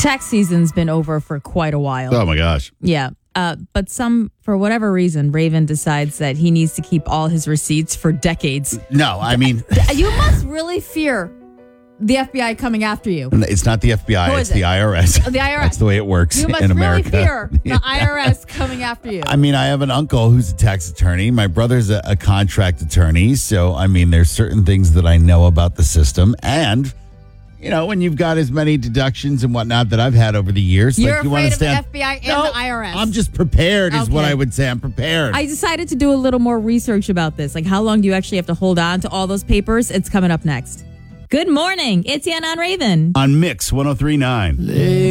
Tax season's been over for quite a while. Oh, my gosh. Yeah. But for whatever reason, Raven decides that he needs to keep all his receipts for decades. No, I mean, You must really fear the FBI coming after you. it's not the FBI, Who it's is the it? IRS. Oh, the IRS. That's the way it works You must in really America. fear the IRS coming after you. I mean, I have an uncle who's a tax attorney. My brother's a contract attorney. So, I mean, there's certain things that I know about the system. And, you know, when you've got as many deductions and whatnot that I've had over the years, You're like you want afraid to of stand. the FBI and No, the IRS. I'm just prepared, is what Okay. I would say. I'm prepared. I decided to do a little more research about this. Like, how long do you actually have to hold on to all those papers? It's coming up next. Good morning. It's Yana on Raven. On Mix 1039.